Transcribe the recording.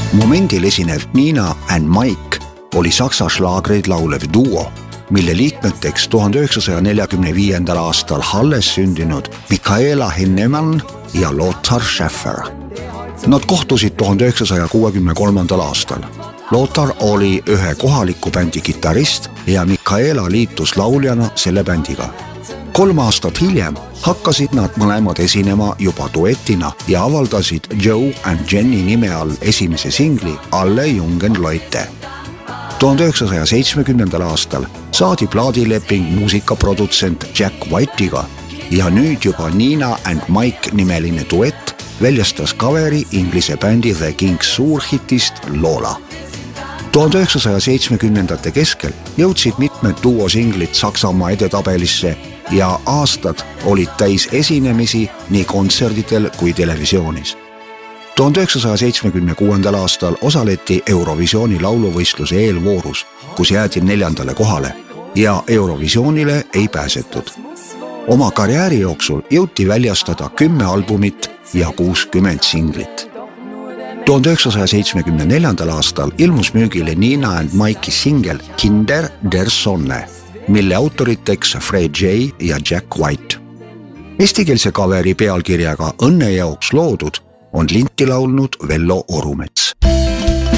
Momendil esinev Nina and Mike oli saksa šlaagreid laulev duo, mille liikmeteks 1945. aastal Halles sündinud Michaela Hennemann ja Lothar Schäffer. Nad kohtusid 1963. aastal. Lothar oli ühe kohaliku bändi kitarrist ja Michaela liitus lauljana selle bändiga. 3 aastat hiljem hakkasid nad mõlemad esinema juba duetina ja avaldasid Joe and Jenny nime all esimese singli Alle Jungen Leute. 1970. aastal saadi plaadileping muusikaprodutsent Jack White'iga ja nüüd juba Nina and Mike nimeline duett väljastas kaveri inglise bändi The Kings suurhitist Lola. 1970. keskel jõudsid mitmed duosinglid Saksamaa edetabelisse ja aastad olid täis esinemisi nii kontserdidel kui televisioonis. 1976. aastal osaleti Eurovisiooni lauluvõistluse eelvoorus, kus jäädi 4. kohale ja Eurovisioonile ei pääsetud. Oma karjääri jooksul jõuti väljastada 10 albumit ja 60 singlit. 1974. aastal ilmus müügile Nina and Mike'i singel Kinder der Sonne, mille autoriteks Fred J. ja Jack White. Eestikeelse kaveri pealkirjaga Õnne jaoks loodud on linti laulnud Vello Orumets.